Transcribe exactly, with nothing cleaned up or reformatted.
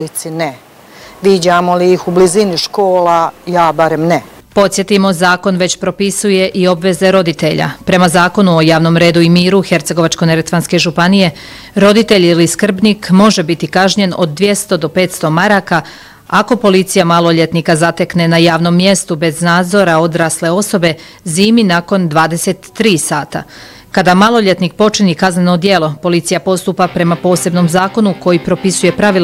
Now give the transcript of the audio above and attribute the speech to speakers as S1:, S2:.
S1: Ne. Viđamo li ih u blizini škola? Ja barem ne.
S2: Podsjetimo, zakon već propisuje i obveze roditelja. Prema zakonu o javnom redu i miru Hercegovačko-neretvanske županije, roditelj ili skrbnik može biti kažnjen od dvjesto do petsto maraka ako policija maloljetnika zatekne na javnom mjestu bez nadzora odrasle osobe zimi nakon dvadeset tri sata. Kada maloljetnik počini kazneno djelo, policija postupa prema posebnom zakonu koji propisuje pravila